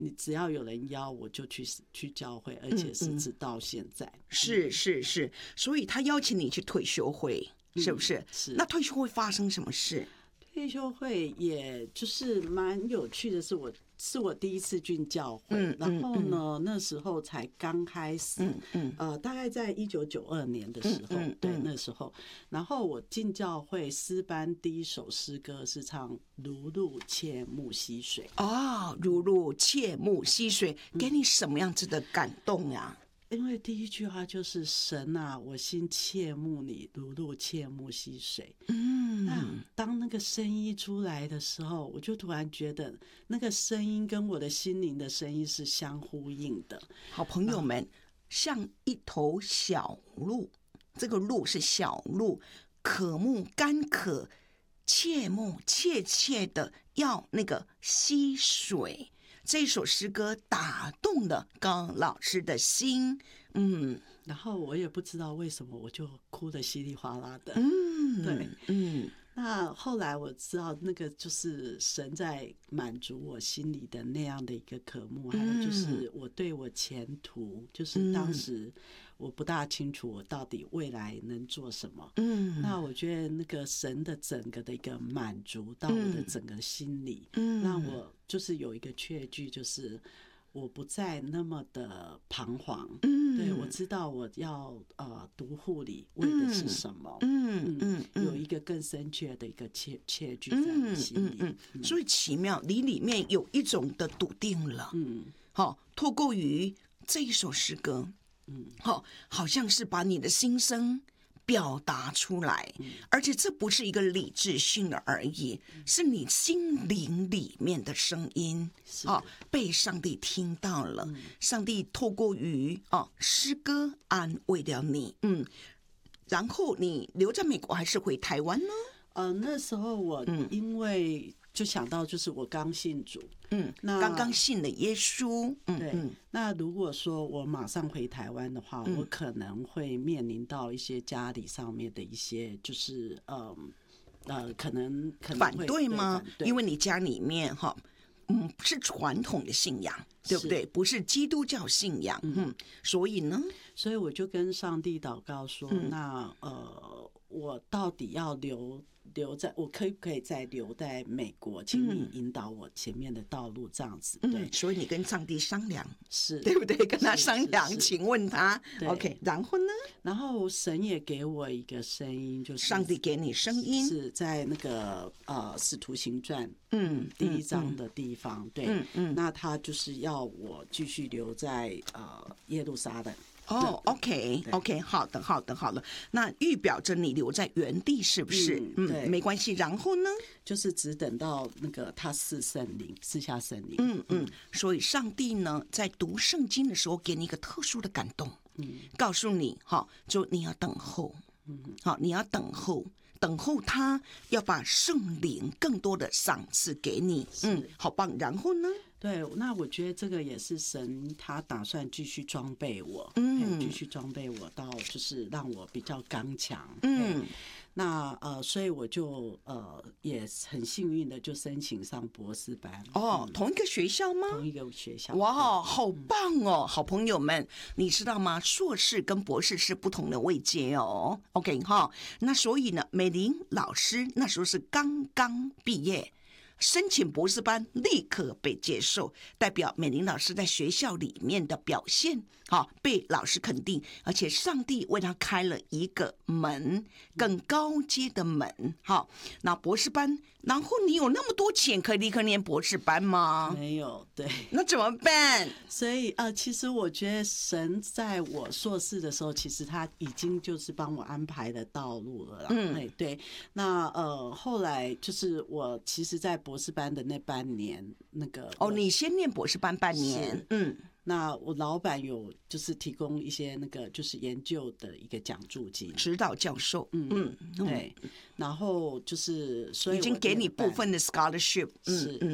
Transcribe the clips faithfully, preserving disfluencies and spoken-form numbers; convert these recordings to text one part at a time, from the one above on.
你只要有人邀我就去去教会，而且是直到现在。嗯嗯、 是是是，所以他邀请你去退休会，是不是？嗯、 是。 那退休会发生什么事？ 退休会也就是蛮有趣的是我，是我第一次进教会，嗯、然后呢、嗯，那时候才刚开始，嗯嗯，呃，大概在一九九二年的时候，嗯嗯、对，那时候，然后我进教会诗班第一首诗歌是唱《如露切木溪水》。 哦，如露切木溪水，给你什么样子的感动呀？ 因为第一句话就是神啊，我心切慕你，如露切木溪水。嗯，那当那个声音出来的时候，我就突然觉得那个声音跟我的心灵的声音是相呼应的。 好朋友们，像一头小鹿，这个鹿是小鹿，渴慕干渴，切慕切切的要那个溪水。这首诗歌打动了高老师的心，嗯， 然后我也不知道为什么，我就哭得稀里哗啦的， 嗯， 对， 嗯。 那后来我知道，那个就是神在满足我心里的那样的一个渴慕，还有就是我对我前途，就是当时我不大清楚我到底未来能做什么。嗯，那我觉得那个神的整个的一个满足到我的整个心里，嗯，让我就是有一个确据，就是我不再那么的彷徨。嗯，对，我知道我要呃读护理为的是什么。嗯嗯，嗯，有一个更深切的一个切切据在我心里。嗯嗯嗯，所以奇妙，你里面有一种的笃定了。嗯，好，透过于这一首诗歌，嗯，好，好像是把你的心声表达出来，而且这不是一个理智性的而已，是你心灵里面的声音啊，被上帝听到了，嗯、上帝透过于啊诗歌安慰了你，嗯，然后你留在美国还是回台湾呢？ 呃，那时候我因为就想到，就是我刚信主， 嗯，那刚刚信了耶稣， 嗯，对。嗯、那如果说我马上回台湾的话，嗯、我可能会面临到一些家里上面的一些，就是呃呃，可能可能反对吗？对，因为你家里面哈，嗯，是传统的信仰，对不对？不是基督教信仰，嗯，所以呢， 所以我就跟上帝祷告说，嗯、那呃，我到底要留。留在我可以不可以再留在美国，请你引导我前面的道路，这样子。对、 嗯，所以你跟上帝商量， 是对不对？跟他商量，请问他 ，OK， 然后呢？ 然后神也给我一个声音，就是上帝给你声音， 是在那个呃《使徒行传》嗯第一章的地方，嗯、对，嗯嗯，那他就是要我继续留在呃耶路撒冷。 哦、oh, ，OK，OK， 好的，好的，好的。那预表着你留在原地，是不是？ 嗯，对， 嗯，没关系。然后呢？ 就是只等到那个他赐圣灵，赐下圣灵。 嗯嗯。所以上帝呢，在读圣经的时候，给你一个特殊的感动，嗯，告诉你，哈，就你要等候，嗯，好，你要等候。等候他要把圣灵更多的赏赐给你，嗯，好棒。然后呢？ 对，那我觉得这个也是神他打算继续装备我，嗯，继续装备我到就是让我比较刚强，嗯。那呃，所以我就呃也很幸运的就申请上博士班。 哦，嗯、同一个学校吗？ 同一个学校。 哇，好棒哦！好朋友们，你知道吗？硕士跟博士是不同的位阶哦。OK 哈，那所以呢，美玲老师那时候是刚刚毕业。申请博士班立刻被接受，代表美玲老师在学校里面的表现，好被老师肯定，而且上帝为他开了一个门，更高阶的门。好，那博士班，然后你有那么多钱可以立刻念博士班吗？ 没有，对， 那怎么办？ 所以呃，其实我觉得神在我硕士的时候，其实他已经就是帮我安排的道路了啦。嗯，哎，对，那呃，后来就是我其实，在博士班的那半年，那个哦，你先念博士班半年，嗯， 那我老板有就是提供一些那个就是研究的一个奖助金， 指导教授，嗯嗯， 对，然后就是所以已经给你部分的 scholarship， 是嗯。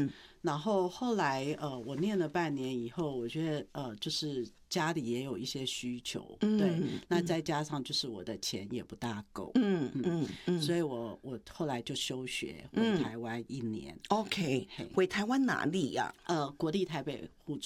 然后后来呃，我念了半年以后，我觉得呃，就是家里也有一些需求， 嗯对，那再加上就是我的钱也不大够， 嗯嗯嗯， 所以我我后来就休学回台湾一年。 OK，回台湾哪里呀、 呃，国立台北护